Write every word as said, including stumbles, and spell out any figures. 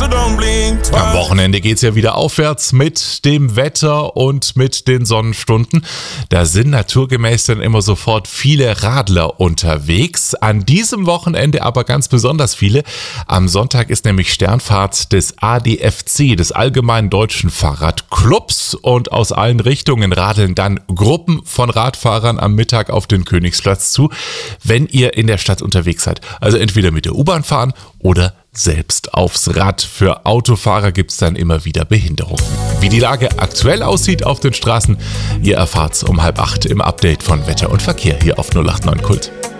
Am Wochenende geht's ja wieder aufwärts mit dem Wetter und mit den Sonnenstunden. Da sind naturgemäß dann immer sofort viele Radler unterwegs. An diesem Wochenende aber ganz besonders viele. Am Sonntag ist nämlich Sternfahrt des A D F C, des Allgemeinen Deutschen Fahrradclubs. Und aus allen Richtungen radeln dann Gruppen von Radfahrern am Mittag auf den Königsplatz zu, wenn ihr in der Stadt unterwegs seid. Also entweder mit der U-Bahn fahren oder selbst aufs Rad. Für Autofahrer gibt's dann immer wieder Behinderungen. Wie die Lage aktuell aussieht auf den Straßen, ihr erfahrt's um halb acht im Update von Wetter und Verkehr hier auf null acht neun Kult.